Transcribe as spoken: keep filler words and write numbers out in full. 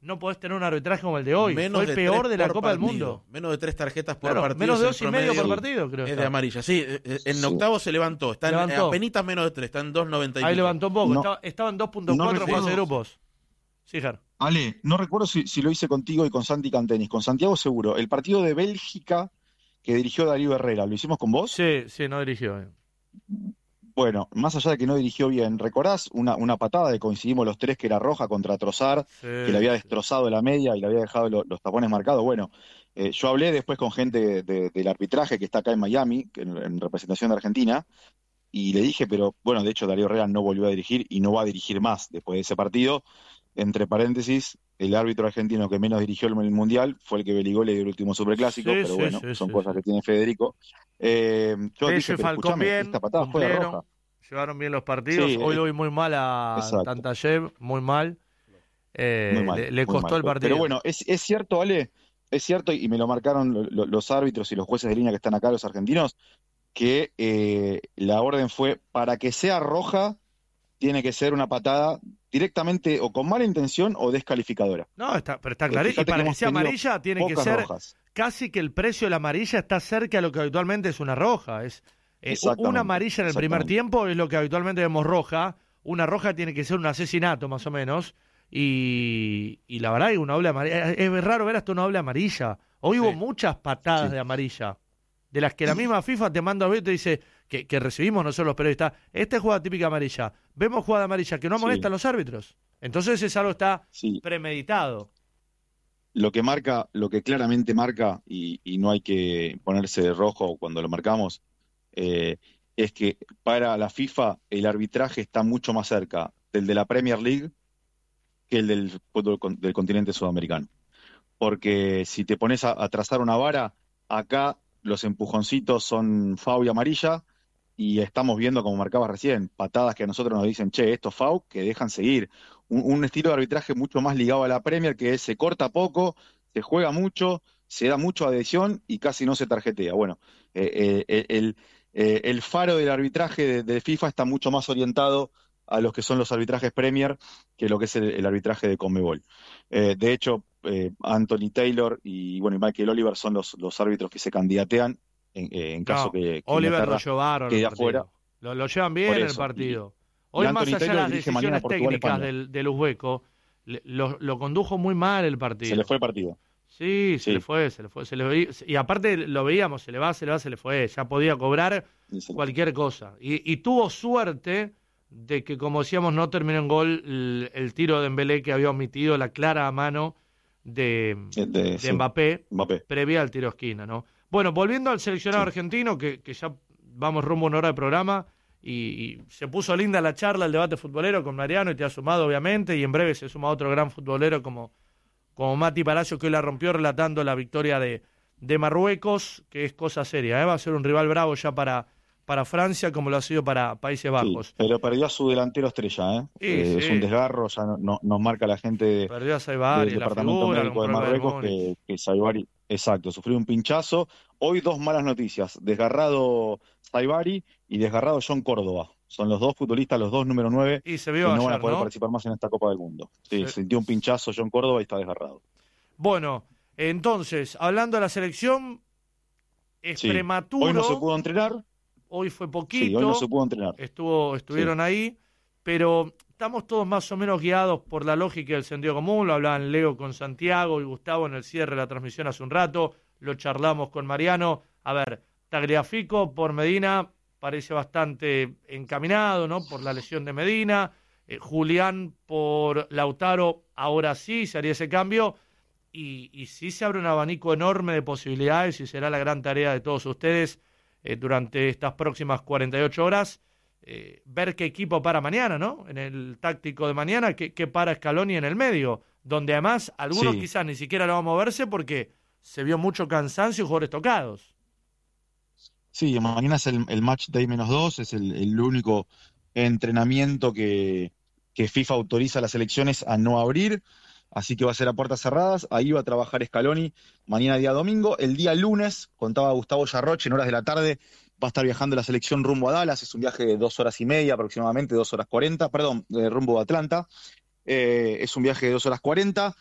no podés tener un arbitraje como el de hoy. Menos Fue el peor de la Copa partido. del Mundo. Menos de tres tarjetas por claro, partido. Menos de dos y medio por partido, creo. Es de amarilla, sí. En Sí. octavo se levantó. Está Levantó. en apenitas menos de tres. Está en dos noventa y Ahí pico. levantó un poco. No. Estaba, estaba en dos punto cuatro No en fase de recuerdo. grupos. Sí, Ger. Ale, no recuerdo si, si lo hice contigo y con Santi Cantenis. Con Santiago seguro. El partido de Bélgica que dirigió Darío Herrera, ¿lo hicimos con vos? Sí, sí, no dirigió. eh. Bueno, más allá de que no dirigió bien, ¿recordás una, una patada de coincidimos los tres que era roja contra Trossard, Sí, que le había sí. destrozado la media y le había dejado lo- los tapones marcados? Bueno, eh, yo hablé después con gente de- del arbitraje que está acá en Miami, que en, en representación de Argentina, y le dije, pero bueno, de hecho Darío Herrera no volvió a dirigir y no va a dirigir más después de ese partido. Entre paréntesis, el árbitro argentino que menos dirigió el Mundial fue el que Beligol le dio el último superclásico, Sí, pero sí, bueno, sí, son sí, cosas sí. que tiene Federico. Eh, yo Pello dije, y pero Falcón escúchame, bien, esta patada fue de cumplieron, roja. llevaron bien los partidos. Sí, Hoy eh, lo vi muy mal a exacto. Tantayev, muy mal. Eh, Muy mal, le, le muy costó mal. el partido. Pero bueno, es, es cierto, Ale, es cierto, y me lo marcaron lo- lo- los árbitros y los jueces de línea que están acá, los argentinos, que eh, la orden fue, para que sea roja, tiene que ser una patada directamente o con mala intención o descalificadora. No, está, pero está Eh, claro. Y fíjate para que que hemos sea tenido amarilla tiene que pocas ser rojas. casi que el precio de la amarilla está cerca de lo que habitualmente es una roja. Es eh, Exactamente, una amarilla en el primer exactamente. tiempo es lo que habitualmente vemos roja. Una roja tiene que ser un asesinato más o menos. Y, y la verdad que una doble amarilla, es raro ver hasta una doble amarilla. Hoy Sí. hubo muchas patadas Sí. de amarilla, de las que la misma FIFA te manda a ver y te dice que, que recibimos nosotros los periodistas. Esta es jugada típica amarilla. Vemos jugada amarilla que no Sí. molesta a los árbitros. Entonces es algo que está Sí, premeditado. lo que marca, lo que claramente marca, y, y no hay que ponerse rojo cuando lo marcamos, eh, es que para la FIFA el arbitraje está mucho más cerca del de la Premier League que el del fútbol con- del continente sudamericano. Porque si te pones a, a trazar una vara, acá los empujoncitos son foul y amarilla, y estamos viendo, como marcabas recién, patadas que a nosotros nos dicen, che, esto es foul, que dejan seguir. Un, un estilo de arbitraje mucho más ligado a la Premier, que es, se corta poco, se juega mucho, se da mucho adhesión y casi no se tarjetea. Bueno, eh, eh, el, eh, el faro del arbitraje de, de FIFA está mucho más orientado a los que son los arbitrajes Premier que lo que es el, el arbitraje de Conmebol. Eh, de hecho, eh, Anthony Taylor y bueno y Michael Oliver son los, los árbitros que se candidatean en, eh, en caso No, que, que Oliver lo Inglaterra llevaron quede el partido. afuera. Lo, lo llevan bien Por en el eso, partido. y- Hoy, y más Anthony allá de Taylor las dirige mañana decisiones Portugal, técnicas España. del, del uzbeco, le- lo, lo condujo muy mal el partido. Se le fue el partido. Sí, se Sí. le fue, se le fue. Se le veía- y aparte lo veíamos, se le va, se le va, se le fue. Ya podía cobrar Y se le- cualquier cosa. Y, y tuvo suerte de que, como decíamos, no terminó en gol el, el tiro de Dembélé que había omitido la clara mano de, de- de- de sí, Mbappé Mbappé. previa al tiro de esquina, ¿no? Bueno, volviendo al seleccionado Sí. argentino, que, que ya vamos rumbo a una hora de programa, y, y se puso linda la charla, el debate futbolero con Mariano, y te ha sumado, obviamente, y en breve se suma otro gran futbolero como, como Mati Palacio, que hoy la rompió relatando la victoria de, de Marruecos, que es cosa seria, ¿eh? Va a ser un rival bravo ya para, para Francia, como lo ha sido para Países Sí, Bajos. pero perdió a su delantero estrella, ¿eh? Sí, Eh, sí. Es un desgarro, ya no, no- nos marca la gente de- Perdió a Saibari, del la Departamento figura, Médico de compró el Bayern Marruecos Múnich. que, que Saibari, exacto, sufrió un pinchazo. Hoy dos malas noticias, desgarrado Saibari y desgarrado John Córdoba. Son los dos futbolistas, los dos número nueve, Y se que vio no van a ayer, poder ¿no? participar más en esta Copa del Mundo. Sí, Sí. sintió un pinchazo John Córdoba y está desgarrado. Bueno, entonces, hablando de la selección, es Sí. prematuro. Hoy no se pudo entrenar. Hoy fue poquito. Sí, hoy no se pudo entrenar. Estuvo, estuvieron ahí, pero estamos todos más o menos guiados por la lógica del sentido común. Lo hablaban Leo con Santiago y Gustavo en el cierre de la transmisión hace un rato. Lo charlamos con Mariano. A ver, Tagliafico por Medina parece bastante encaminado, ¿no? Por la lesión de Medina. Eh, Julián por Lautaro, ahora sí se haría ese cambio. Y, y sí se abre un abanico enorme de posibilidades y será la gran tarea de todos ustedes eh, durante estas próximas cuarenta y ocho horas, eh, ver qué equipo para mañana, ¿no? En el táctico de mañana, qué, qué para Scaloni en el medio, donde además algunos Sí. quizás ni siquiera lo van a moverse porque se vio mucho cansancio y jugadores tocados. Sí, mañana es el, el match day menos dos, es el, el único entrenamiento que, que FIFA autoriza a las selecciones a no abrir, así que va a ser a puertas cerradas. Ahí va a trabajar Scaloni mañana día domingo. El día lunes, contaba Gustavo Yarroche, en horas de la tarde va a estar viajando la selección rumbo a Dallas, es un viaje de dos horas y media aproximadamente, dos horas cuarenta, perdón, de rumbo a Atlanta. Eh, es un viaje de dos horas cuarenta.